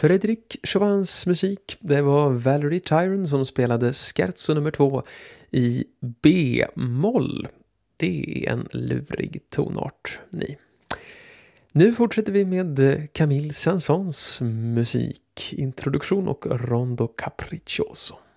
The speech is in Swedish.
Frédéric Chopins musik. Det var Valerie Tyron som spelade Scherzo nummer 2 i B-moll. Det är en lurig tonart, ni. Nu fortsätter vi med Camille Saint-Saëns musik, introduktion och Rondo Capriccioso.